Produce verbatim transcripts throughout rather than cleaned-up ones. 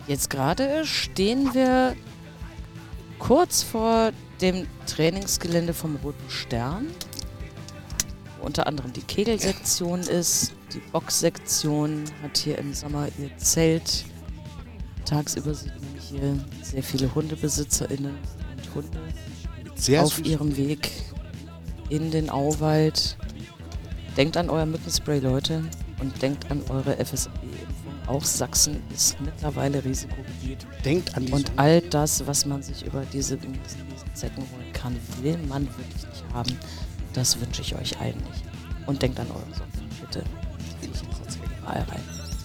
Jetzt gerade stehen wir kurz vor dem Trainingsgelände vom Roten Stern, wo unter anderem die Kegelsektion ist. Die Boxsektion hat hier im Sommer ihr Zelt. Tagsüber sieht man hier sehr viele HundebesitzerInnen und Hunde Sehr auf ihrem Weg in den Auwald. Denkt an euer Mückenspray, Leute, und denkt an eure F S B-Impfung. Auch Sachsen ist mittlerweile Risikogebiet. Denkt an die Und Sonne. all das, was man sich über diese, diese Zecken holen kann, will man wirklich nicht haben. Das wünsche ich euch allen nicht. Und denkt an eure Socken, bitte. Ich überall rein.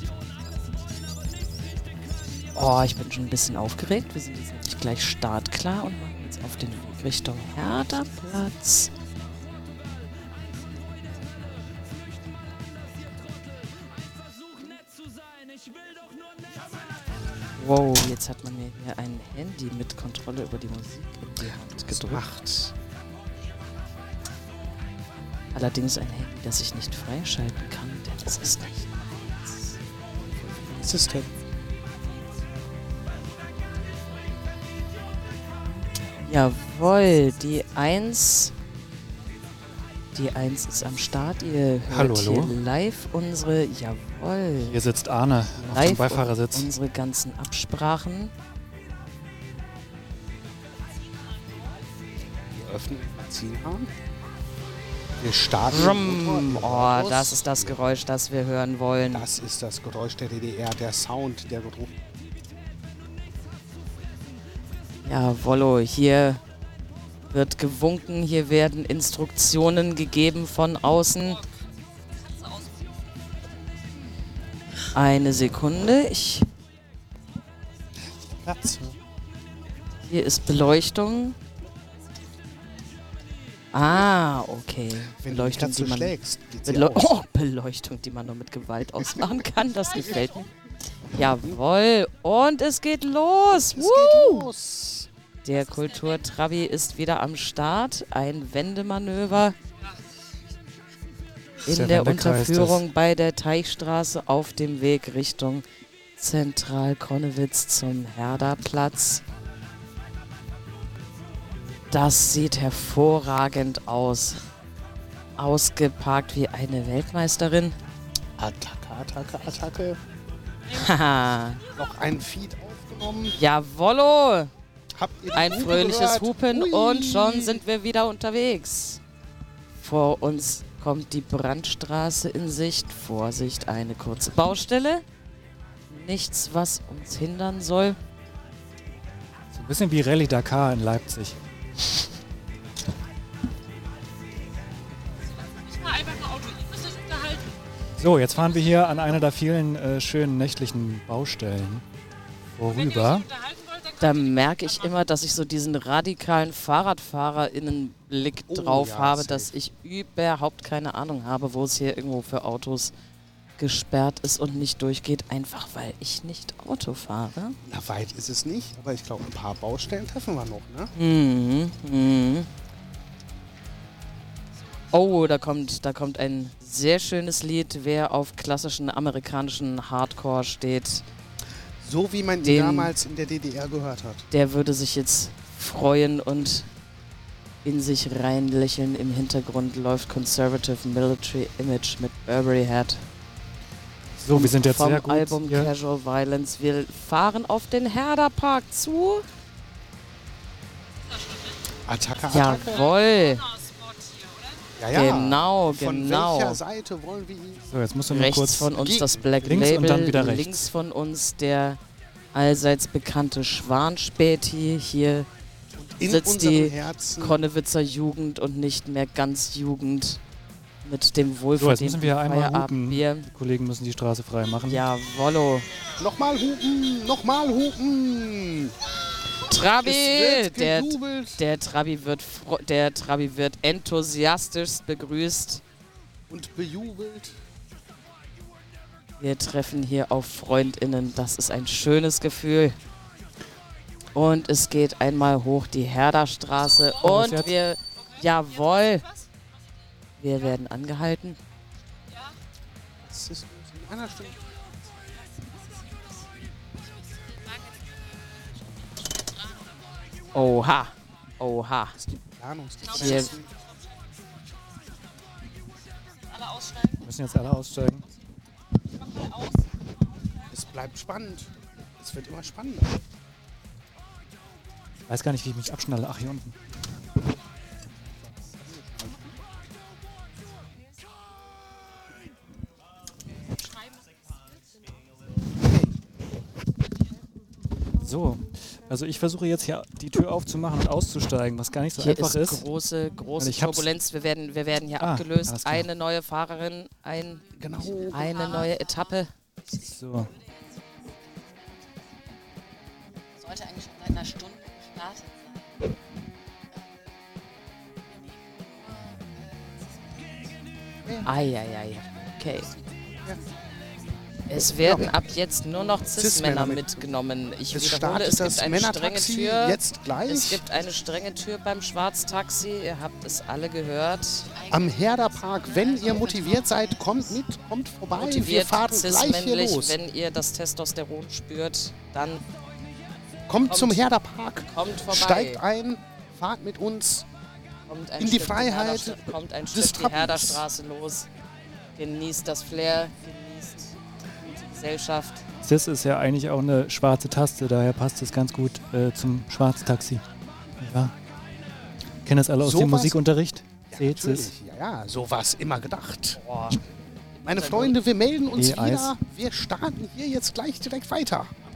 Oh, ich bin schon ein bisschen aufgeregt. Wir sind jetzt nämlich gleich startklar und machen jetzt auf den Weg Richtung Herderplatz. Wow, jetzt hat man mir hier ein Handy mit Kontrolle über die Musik in die Hand gedrückt. Macht. Allerdings ein Handy, das ich nicht freischalten kann, denn es ist nicht meins. Was ist denn? Jawohl, die eins. Die eins ist am Start. Ihr hört Hallo, hallo. hier live unsere, jawohl, Hier sitzt Arne auf live dem Beifahrersitz. unsere ganzen Absprachen. Wir öffnen den Benzinhahn. Wir starten. Rum. den Motor Oh, los. das ist das Geräusch, das wir hören wollen. Das ist das Geräusch der D D R, der Sound, der Geruch. Jawollo, hier wird gewunken, hier werden Instruktionen gegeben von außen. Eine Sekunde, ich, Platz. hier ist Beleuchtung. Ah, okay. Wenn du die Beleuchtung, Katze die man, schlägst, geht sie Beleu aus. oh, Beleuchtung, die man nur mit Gewalt ausmachen kann, das gefällt mir. Jawohl, und es geht los. Es Woo! geht los. Der Kulturtrabi ist wieder am Start. Ein Wendemanöver in Der der Wendekreis, Unterführung bei der Teichstraße auf dem Weg Richtung Zentral-Konnewitz zum Herderplatz. Das sieht hervorragend aus. Ausgeparkt wie eine Weltmeisterin. Attacke, Attacke, Attacke. Haha. Noch ein Feed aufgenommen. Jawollo! Habt ihr die Ein Hupe fröhliches gehört? Hupen Hui. und schon sind wir wieder unterwegs. Vor uns kommt die Brandstraße in Sicht. Vorsicht, eine kurze Baustelle. Nichts, was uns hindern soll. So ein bisschen wie Rallye Dakar in Leipzig. So, jetzt fahren wir hier an einer der vielen äh, schönen nächtlichen Baustellen vorüber. Da merke ich immer, dass ich so diesen radikalen FahrradfahrerInnenblick Oh, drauf ja, habe, safe. dass ich überhaupt keine Ahnung habe, wo es hier irgendwo für Autos gesperrt ist und nicht durchgeht, einfach weil ich nicht Auto fahre. Na, weit ist es nicht, aber ich glaube, ein paar Baustellen treffen wir noch, ne? Mhm, mhm. Oh, da kommt, da kommt ein sehr schönes Lied. Wer auf klassischen amerikanischen Hardcore steht, So wie man ihn Den- damals in der D D R gehört hat. der würde sich jetzt freuen und in sich reinlächeln. Im Hintergrund läuft Conservative Military Image mit Burberry Hat. So, wir sind jetzt vom sehr gut Album hier. Casual Violence. Wir fahren auf den Herderpark zu. Attacke, Attacke. Jawohl, Ja, ja. genau, Von genau. welcher Seite wollen wir ihn? So, jetzt musst du nur Rechts kurz... von uns Ge- das Black links und Label, dann wieder rechts. links von uns der allseits bekannte Schwanspäti. Hier In sitzt unserem die Herzen. Konnewitzer Jugend und nicht mehr ganz Jugend mit dem So, jetzt wohlverdienten müssen wir einmal hupen. Feierabendbier. Die Kollegen müssen die Straße frei machen. Jawollo. Nochmal hupen, nochmal hupen. Trabi, Es wird der, gejubelt. der, Trabi wird, fro- der Trabi wird enthusiastisch begrüßt. Und bejubelt. Wir treffen hier auf FreundInnen. Das ist ein schönes Gefühl. Und es geht einmal hoch die Herderstraße. Oh, was Und jetzt? wir, jawohl, wir werden angehalten. Das ist in einer Stunde. Oha. Oha. Es gibt Planungsdifferenzen. Hier. Alle aussteigen. Wir müssen jetzt alle aussteigen. Mach mal aus. Es bleibt spannend. Es wird immer spannender. Ich weiß gar nicht, wie ich mich abschnalle. Ach, hier unten. So, also ich versuche jetzt hier die Tür aufzumachen und auszusteigen, was gar nicht so Hier einfach ist ist. große, große Ich hab's- Turbulenz. Wir werden, wir werden hier Ah, abgelöst. alles klar. Eine neue Fahrerin, ein, Genau. eine neue Etappe. So, Sollte eigentlich schon seit einer Stunde gestartet sein. Eieiei. Okay. Ja. Es werden ab jetzt nur noch Cis-Männer Cis-Männer mit- mitgenommen. Ich Es wiederhole, startet es das gibt eine strenge Männertaxi Tür. jetzt gleich. Es gibt eine strenge Tür beim Schwarztaxi. Ihr habt es alle gehört. Am Herderpark, wenn ihr motiviert seid, kommt mit, kommt vorbei. Wir Motiviert fahren gleich hier cis-männlich, los. wenn ihr das Testosteron spürt, dann Kommt, kommt- zum Herderpark, kommt vorbei. steigt ein, fahrt mit uns. Kommt ein in die Stück Freiheit Herder- kommt ein des Stück die Trappens. Herderstraße los. Genießt das Flair, genießt die Gesellschaft. Cis ist ja eigentlich auch eine schwarze Taste, daher passt es ganz gut äh, zum Schwarztaxi. Ja. Kennen das alle aus So dem was- Musikunterricht? Ja, Seht es? natürlich. Ja, ja, so war es immer gedacht. Boah. Meine Freunde, wir melden uns E-Eis. wieder. Wir starten hier jetzt gleich direkt weiter.